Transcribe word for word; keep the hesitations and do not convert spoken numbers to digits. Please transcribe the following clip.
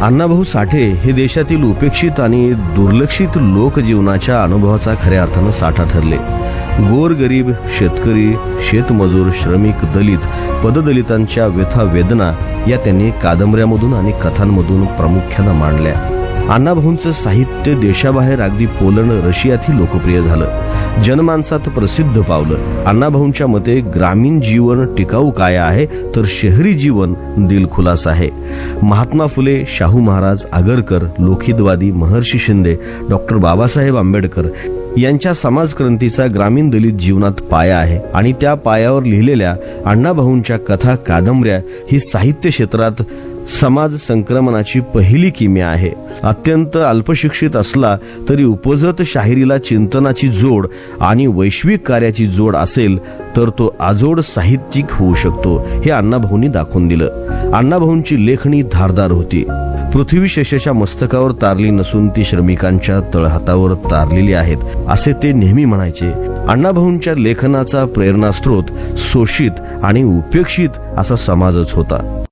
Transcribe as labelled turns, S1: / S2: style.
S1: अण्णाभाऊ साठे हे देशातील उपेक्षित आणि दुर्लक्षित लोकजीवनाच्या अनुभवाचा खऱ्या अर्थानं साठा ठरले. गोरगरीब, शेतकरी, शेतमजूर, श्रमिक, दलित, पददलितांच्या व्यथा वेदना या त्यांनी कादंबऱ्यामधून आणि कथांमधून प्रामुख्यानं मांडल्या. अण्णाभाऊंचं साहित्य देशाबाहेर अगदी पोलंड, रशियातही लोकप्रिय झालं, जनमानसात प्रसिद्ध पावलं. अण्णाभाऊंच्या मते ग्रामीण जीवन टिकाऊ काय आहे, तर शहरी जीवन दिलखुलास आहे. महात्मा फुले, शाहू महाराज, आगरकर, लोकहितवादी महर्षी शिंदे, डॉक्टर बाबासाहेब आंबेडकर यांच्या समाजक्रांतीचा ग्रामीण दलित जीवनात पाया आहे आणि त्या पायावर लिहिलेल्या अण्णाभाऊंच्या कथा, कादंबऱ्या ही साहित्य क्षेत्रात समाज संक्रमणाची पहिली किमया आहे. अत्यंत अल्पशिक्षित असला तरी उपजत शाहिरीला चिंतनाची जोड आणि वैश्विक कार्याची जोड असेल तर तो आजोड साहित्यिक होऊ शकतो, हे अण्णाभाऊंनी दाखवून दिलं. अण्णाभाऊंची लेखणी धारदार होती. पृथ्वी शेषाच्या मस्तकावर तारली नसून ती श्रमिकांच्या तळहातावर तारलेली आहेत, असे ते नेहमी म्हणायचे. अण्णाभाऊंच्या लेखनाचा प्रेरणास्त्रोत शोषित आणि उपेक्षित असा समाजच होता.